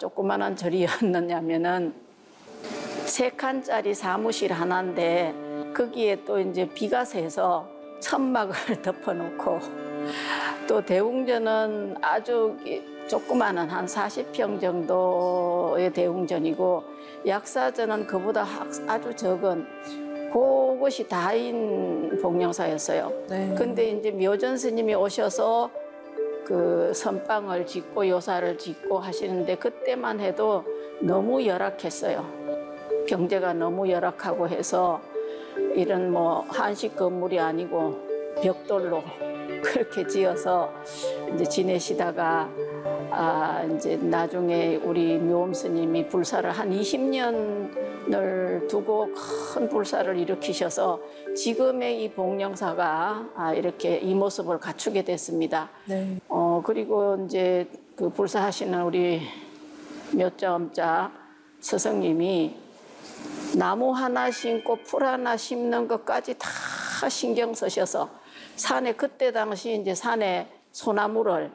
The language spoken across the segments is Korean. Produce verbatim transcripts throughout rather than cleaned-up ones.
조그만한 절이었느냐면은 세 칸짜리 사무실 하나인데 거기에 또 이제 비가 새서 천막을 덮어놓고 또 대웅전은 아주 조그마한 한 사십 평 정도의 대웅전이고 약사전은 그보다 아주 적은 그것이 다인 복령사였어요. 네. 근데 이제 묘전 스님이 오셔서 그 선방을 짓고 요사를 짓고 하시는데 그때만 해도 너무 열악했어요. 경제가 너무 열악하고 해서 이런 뭐 한식 건물이 아니고 벽돌로 그렇게 지어서 이제 지내시다가 아 이제 나중에 우리 묘엄 스님이 불사를 한 이십 년을 두고 큰 불사를 일으키셔서 지금의 이 복령사가 아 이렇게 이 모습을 갖추게 됐습니다. 네. 어 그리고 이제 그 불사하시는 우리 묘자엄자 스승님이 나무 하나 심고 풀 하나 심는 것까지 다 신경 쓰셔서 산에 그때 당시 이제 산에 소나무를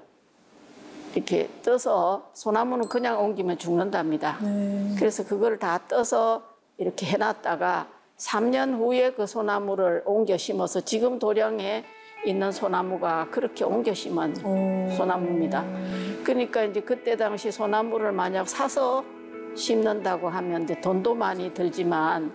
이렇게 떠서 소나무는 그냥 옮기면 죽는답니다. 네. 그래서 그걸 다 떠서 이렇게 해놨다가 삼 년 후에 그 소나무를 옮겨 심어서 지금 도량에 있는 소나무가 그렇게 옮겨 심은 오. 소나무입니다. 그러니까 이제 그때 당시 소나무를 만약 사서 심는다고 하면 이제 돈도 많이 들지만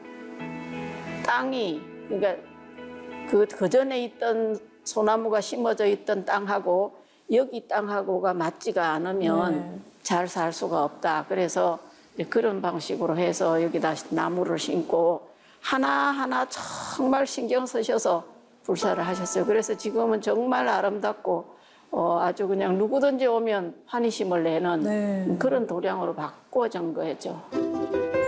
땅이 그러니까 그, 그 전에 있던 소나무가 심어져 있던 땅하고 여기 땅하고가 맞지가 않으면 네. 잘 살 수가 없다. 그래서 그런 방식으로 해서 여기다 나무를 심고 하나하나 정말 신경 쓰셔서 불사를 하셨어요. 그래서 지금은 정말 아름답고 어, 아주 그냥 누구든지 오면 환희심을 내는 네. 그런 도량으로 바꿔진 거죠.